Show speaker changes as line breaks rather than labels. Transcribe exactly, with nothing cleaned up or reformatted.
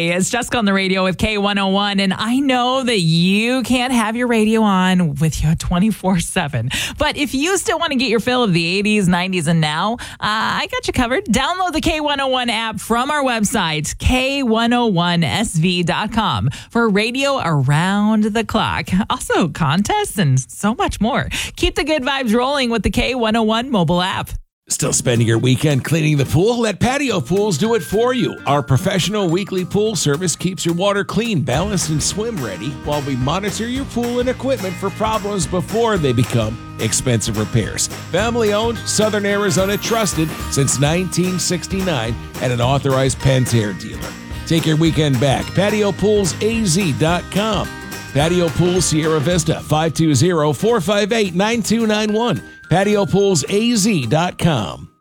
Hey, it's Jessica on the radio with K one oh one, and I know that you can't have your radio on with you twenty-four seven. But if you still want to get your fill of the eighties, nineties, and now, uh, I got you covered. Download the K one oh one app from our website, K one oh one S V dot com, for radio around the clock. Also, contests and so much more. Keep the good vibes rolling with the K one oh one mobile app.
Still spending your weekend cleaning the pool? Let Patio Pools do it for you. Our professional weekly pool service keeps your water clean, balanced, and swim ready while we monitor your pool and equipment for problems before they become expensive repairs. Family owned, Southern Arizona trusted since nineteen sixty-nine and an authorized Pentair dealer. Take your weekend back. Patio Pools A Z dot com. Patio Pools Sierra Vista, five two zero, four five eight, nine two nine one. Patio Pools A Z dot com.